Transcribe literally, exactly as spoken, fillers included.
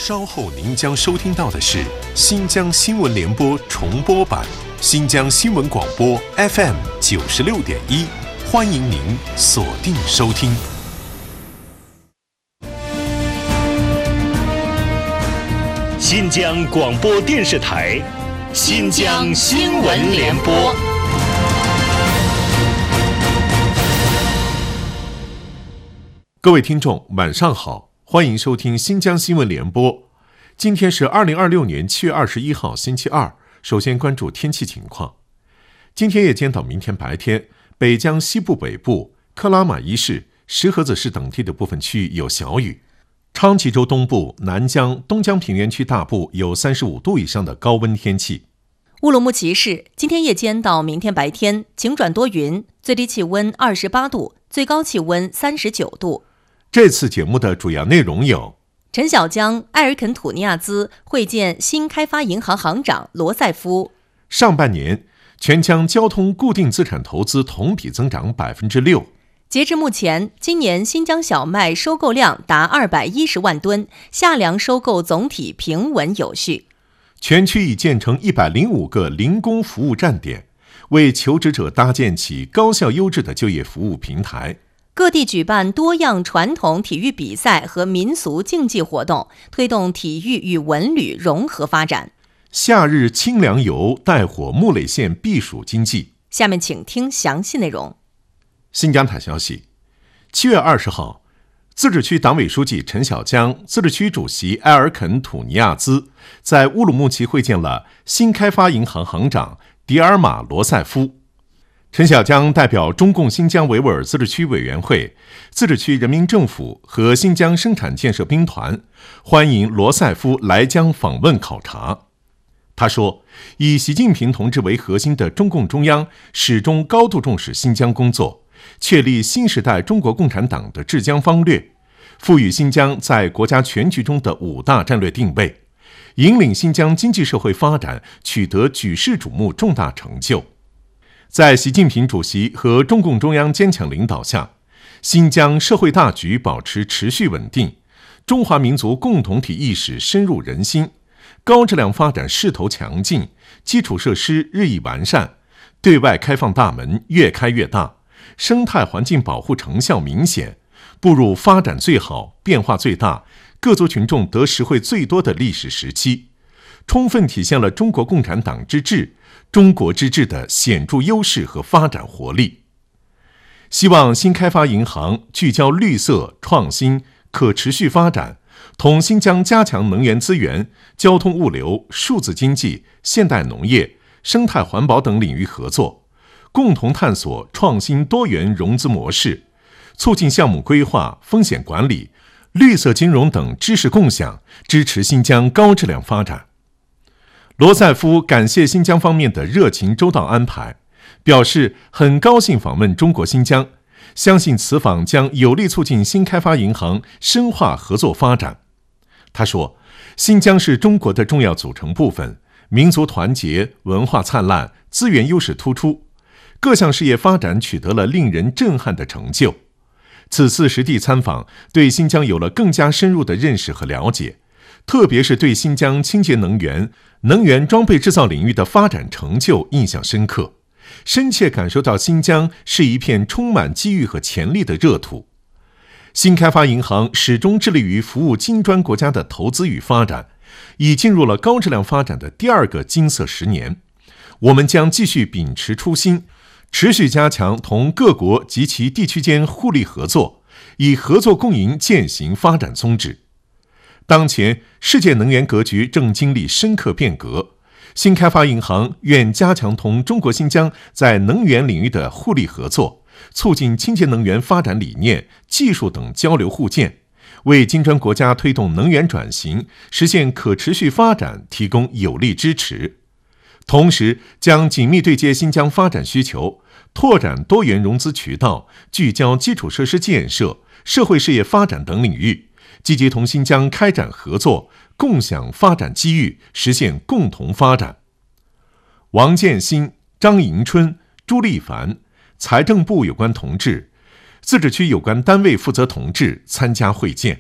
稍后您将收听到的是新疆新闻联播重播版，新疆新闻广播 F M 九十六点一，欢迎您锁定收听。 新疆广播电视台，新疆新闻联播。 各位听众，晚上好，欢迎收听新疆新闻联播。今天是二零二六年七月二十一号，星期二。首先关注天气情况。今天夜间到明天白天，北疆西部北部、克拉玛依市、石河子市等地的部分区域有小雨。昌吉州东部、南疆、东疆平原区大部有三十五度以上的高温天气。 乌鲁木齐市今天夜间到明天白天晴转多云，最低气温二十八度，最高气温三十九度。 这次节目的主要内容有： 陈小江、埃尔肯土尼亚兹会见新开发银行行长罗塞夫。 上半年，全疆交通固定资产投资同比增长百分之六。 截至目前，今年新疆小麦收购量达二百一十万吨，夏粮收购总体平稳有序。 全区已建成一百零五个零工服务站点，为求职者搭建起高效优质的就业服务平台。 各地举办多样传统体育比赛和民俗竞技活动，推动体育与文旅融合发展。 夏日清凉游带火木垒县避暑经济。 下面请听详细内容。 新疆塔消息，七月二十号，自治区党委书记陈小江、自治区主席埃尔肯土尼亚兹在乌鲁木齐会见了新开发银行行长迪尔马罗塞夫。陈小江代表中共新疆维吾尔自治区委员会、自治区人民政府和新疆生产建设兵团欢迎罗塞夫来疆访问考察。他说，以习近平同志为核心的中共中央始终高度重视新疆工作，确立新时代中国共产党的治疆方略，赋予新疆在国家全局中的五大战略定位，引领新疆经济社会发展取得举世瞩目重大成就。在习近平主席和中共中央坚强领导下，新疆社会大局保持持续稳定，中华民族共同体意识深入人心，高质量发展势头强劲，基础设施日益完善，对外开放大门越开越大，生态环境保护成效明显，步入发展最好、变化最大、各族群众得实惠最多的历史时期，充分体现了中国共产党之治、中国之治的显著优势和发展活力。希望新开发银行聚焦绿色、创新、可持续发展，同新疆加强能源资源、交通物流、数字经济、现代农业、生态环保等领域合作，共同探索创新多元融资模式，促进项目规划、风险管理、绿色金融等知识共享，支持新疆高质量发展。罗塞夫感谢新疆方面的热情周到安排，表示很高兴访问中国新疆，相信此访将有力促进新开发银行深化合作发展。他说，新疆是中国的重要组成部分，民族团结、文化灿烂、资源优势突出，各项事业发展取得了令人震撼的成就。此次实地参访，对新疆有了更加深入的认识和了解，特别是对新疆清洁能源、能源装备制造领域的发展成就印象深刻，深切感受到新疆是一片充满机遇和潜力的热土。新开发银行始终致力于服务金砖国家的投资与发展，已进入了高质量发展的第二个金色十年。我们将继续秉持初心，持续加强同各国及其地区间互利合作，以合作共赢践行发展宗旨。当前世界能源格局正经历深刻变革，新开发银行愿加强同中国新疆在能源领域的互利合作，促进清洁能源发展理念、技术等交流互鉴，为金砖国家推动能源转型、实现可持续发展提供有力支持。同时，将紧密对接新疆发展需求，拓展多元融资渠道，聚焦基础设施建设、社会事业发展等领域，积极同新疆开展合作，共享发展机遇，实现共同发展。王建新、张迎春、朱立凡，财政部有关同志、自治区有关单位负责同志参加会见。